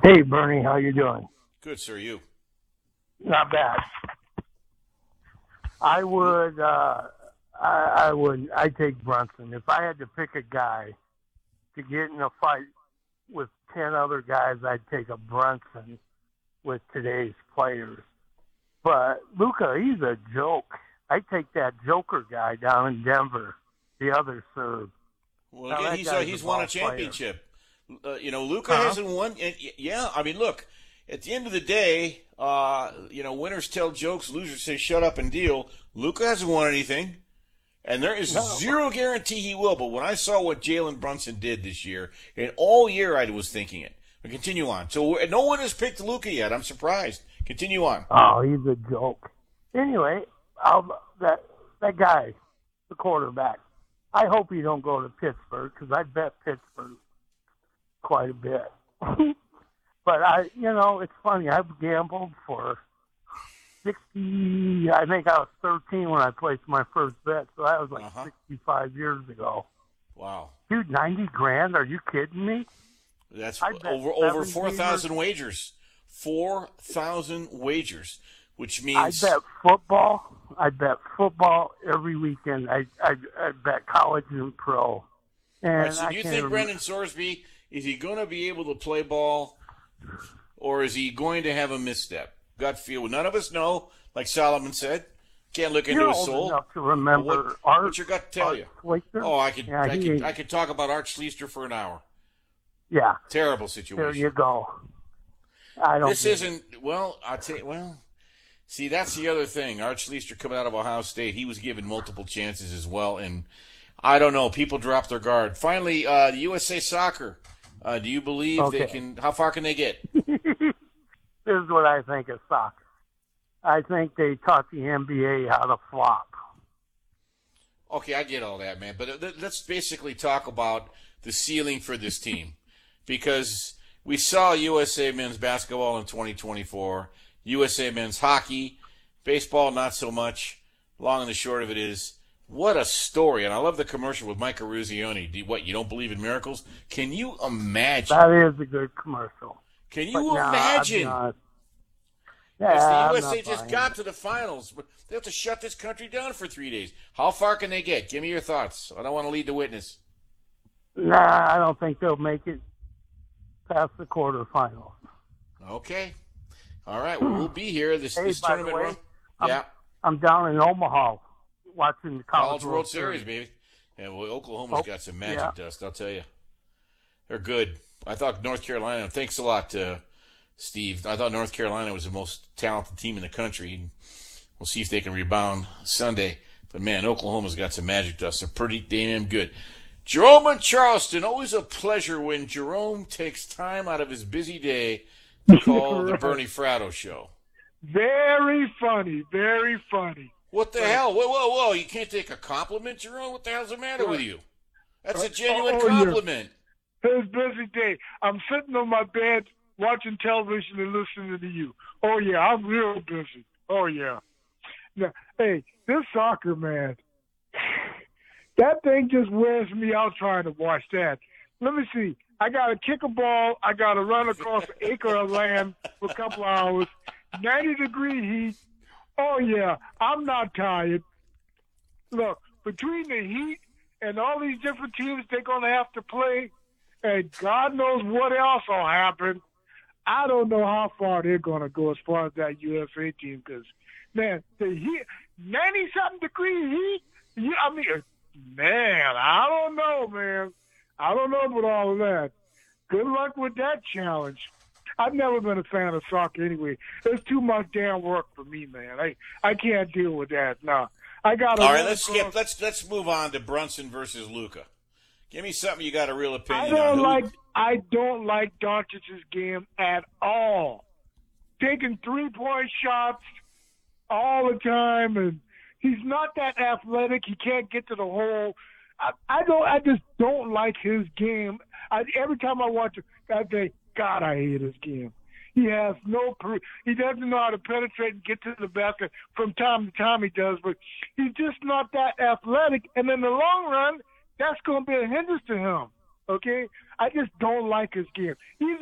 Hey, Bernie, how you doing? Good, sir. You. Not bad. I would, I'd take Brunson. If I had to pick a guy to get in a fight with 10 other guys, I'd take a Brunson with today's players. But Luca, he's a joke. I'd take that Joker guy down in Denver, the other serve. Well, Now again, that guy's he's a won a ball player. championship. Luca Huh? hasn't won. Yeah, I mean, look. At the end of the day, winners tell jokes, losers say shut up and deal. Luca hasn't won anything, and there is No. zero guarantee he will. But when I saw what Jalen Brunson did this year, and all year I was thinking it. But continue on. So no one has picked Luca yet. I'm surprised. Continue on. Oh, he's a joke. Anyway, that guy, the quarterback. I hope he don't go to Pittsburgh because I bet Pittsburgh quite a bit. But it's funny. I've gambled for 60. I think I was 13 when I placed my first bet, so that was like 65 years ago. Wow. Dude, 90 grand? Are you kidding me? That's I bet over 17 4,000 wagers. 4,000 wagers, which I means bet football. I bet football every weekend. I bet college and pro. All And right, so I do you can't think even- Brendan Sorsby, is he going to be able to play ball, or is he going to have a misstep? Gut feel. None of us know, like Solomon said. Can't look into You're his old soul. enough to remember But Art. what's your gut tell Art you? Schweitzer? Oh, Yeah, I could talk about Art Schleister for an hour. Yeah, Terrible there situation. you go. I don't. This get it. isn't, well, I'll tell you, well, see, that's the other thing. Art Schleister coming out of Ohio State, he was given multiple chances as well, and I don't know, people dropped their guard. Finally, the USA Soccer, do you believe they Okay. can, how far can they get? This is what I think of soccer. I think they taught the NBA how to flop. Okay, I get all that, man, but let's basically talk about the ceiling for this team, because we saw USA men's basketball in 2024, USA men's hockey, baseball not so much. Long and the short of it is, what a story! And I love the commercial with Mike Eruzione. You don't believe in miracles? Can you imagine? That is a good commercial. Can But you nah, imagine? I'm As Yeah, the I'm USA not just buying got it. to the finals, but they have to shut this country down for 3 days. How far can they get? Give me your thoughts. I don't want to lead the witness. Nah, I don't think they'll make it past the quarterfinals. Okay. All right. Well, we'll be here. This Hey, this by the tournament way, run. I'm- Yeah. I'm down in Omaha watching the College World Series, baby. Yeah, well, Oklahoma's Oh, got some magic yeah. dust, I'll tell you. They're good. I thought North Carolina, thanks a lot, Steve. I thought North Carolina was the most talented team in the country. We'll see if they can rebound Sunday. But, man, Oklahoma's got some magic dust. They're pretty damn good. Jerome in Charleston, always a pleasure when Jerome takes time out of his busy day to call the Right. Bernie Fratto Show. Very funny, very funny. What the hell? Whoa. You can't take a compliment, Jerome? What the hell's the matter with you? That's a genuine Oh, yeah. compliment. It was a busy day. I'm sitting on my bed watching television and listening to you. Oh, yeah, I'm real busy. Oh, yeah. Now, hey, this soccer, man, that thing just wears me out trying to watch that. Let me see. I got to kick a ball. I got to run across an acre of land for a couple hours. 90-degree heat. Oh, yeah, I'm not tired. Look, between the heat and all these different teams they're going to have to play, and God knows what else will happen, I don't know how far they're going to go as far as that USA team because, man, the heat, 90-something degree heat, man, I don't know, man. I don't know about all of that. Good luck with that challenge. I've never been a fan of soccer anyway. It's too much damn work for me, man. I can't deal with that. No, I got to. All right, let's skip. Let's move on to Brunson versus Luca. Give me something you got a real opinion on. I don't like Doncic's game at all. Taking 3-point shots all the time, and he's not that athletic. He can't get to the hole. I just don't like his game. Every time I watch it, I think, God, I hate his game. He has he doesn't know how to penetrate and get to the basket. From time to time he does, but he's just not that athletic. And in the long run, that's going to be a hindrance to him. Okay? I just don't like his game. He's